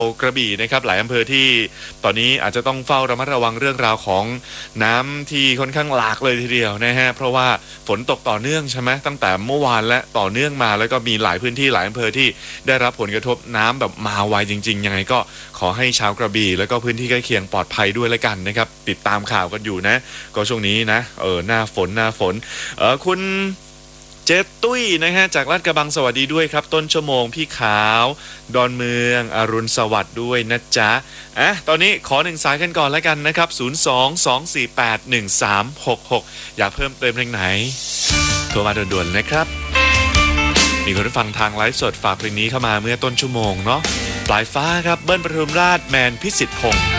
กระบี่นะครับหลายอำเภอที่ตอนนี้อาจจะต้องเฝ้าระมัดระวังเรื่องราวของน้ำที่ค่อนข้างหลากเลยทีเดียวนะฮะเพราะว่าฝนตกต่อเนื่องใช่ไหมตั้งแต่เมื่อวานและต่อเนื่องมาแล้วก็มีหลายพื้นที่หลายอำเภอที่ได้รับผลกระทบน้ำแบบมาไวจริงๆยังไงก็ขอให้ชาวกระบี่แล้วก็พื้นที่ใกล้เคียงปลอดภัยด้วยละกันนะครับติดตามข่าวกันอยู่นะก็ช่วงนี้นะหน้าฝนคุณเจตุ้ยนะฮะจากลาดกระบังสวัสดีด้วยครับต้นชั่วโมงพี่ขาวดอนเมืองอรุณสวัสดิ์ด้วยนะจ๊ะตอนนี้ขอ1 สายกันก่อนแล้วกันนะครับ02-248-1366อยากเพิ่มเติมเพลงไหนโทรมาด่วนๆนะครับมีคนฟังทางไลฟ์สดฝากเพลงนี้เข้ามาเมื่อต้นชั่วโมงเนาะปลายฟ้าครับเบิ้ลปทุมราชแมนพิสิทธิ์พงษ์